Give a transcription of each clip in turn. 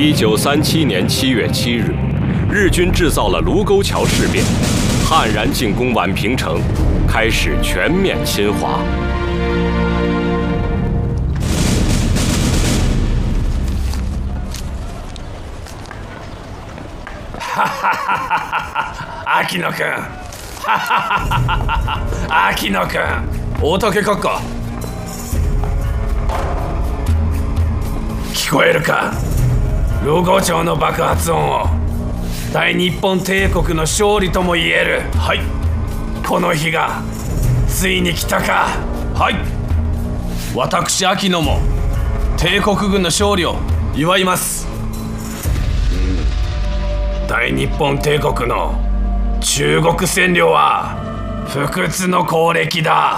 1937年7月7日，日军制造了卢沟桥事变，悍然进攻宛平城，开始全面侵华。 哈哈哈哈哈！秋野君，哈哈哈哈哈！秋野君、大竹閣下。 聞こえるか？盧溝橋の爆発音を大日本帝国の勝利とも言える。はい。この日がついに来たか。はい。私秋野も帝国軍の勝利を祝います。大日本帝国の中国占領は不屈の功歴だ。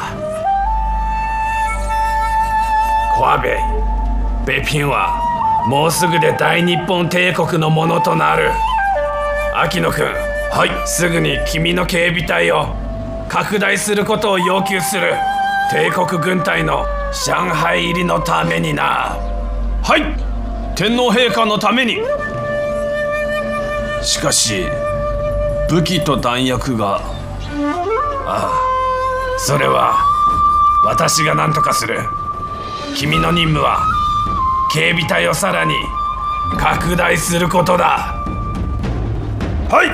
小部。 北平はもうすぐで大日本帝国のものとなる。秋野君、はい、すぐに君の警備隊を拡大することを要求する。帝国軍隊の上海入りのためにな。はい、天皇陛下のために。しかし武器と弾薬が、ああ、それは私が何とかする。君の任務は 警備隊をさらに拡大することだ。はい。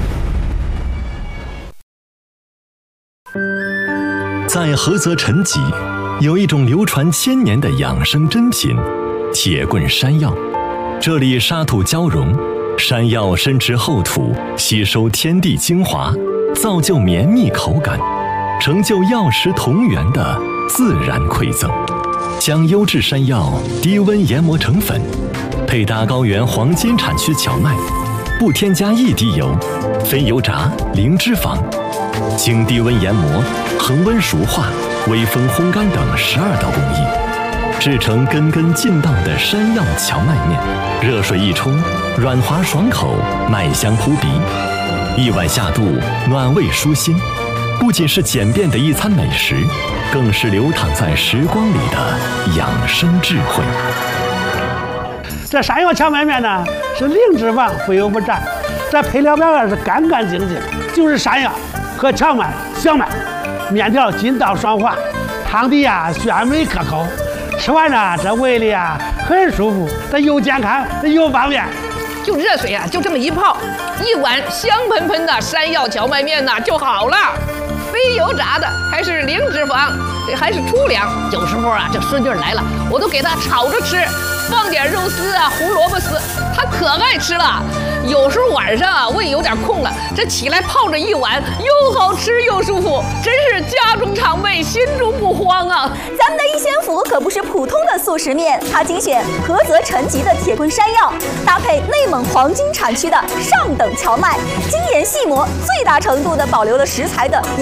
在菏泽陈集，有一种流传千年的养生珍品——铁棍山药。这里沙土交融，山药深植厚土，吸收天地精华，造就绵密口感，成就药食同源的自然馈赠。 将优质山药低温研磨成粉，配搭高原黄金产区荞麦，不添加一滴油，非油炸，零脂肪，经低温研磨、恒温熟化、微风烘干等12道工艺，制成根根劲道的山药荞麦面。热水一冲，软滑爽口，麦香扑鼻，一碗下肚，暖胃舒心。 不仅是简便的一餐美食，更是流淌在时光里的养生智慧。 这山药荞麦面呢是零脂肪，非油不炸。这配料表是干干净净，就是山药和荞麦、小麦，面条筋道爽滑，汤底鲜美可口。吃完呢，这胃里很舒服，这又健康又方便。 就热水就这么一泡，一碗香喷喷的山药荞麦面就好了。 非油炸的，还是零脂肪，这还是粗粮。有时候这孙女来了，我都给她炒着吃，放点肉丝胡萝卜丝，她可爱吃了。有时候晚上胃有点空了，这起来泡着一碗，又好吃又舒服，真是家中常备，心中不慌啊。 咱们的一仙府可不是普通的速食面，它精选菏泽陈集的铁棍山药，搭配内蒙黄金产区的上等荞麦，精研细磨，最大程度的保留了食材的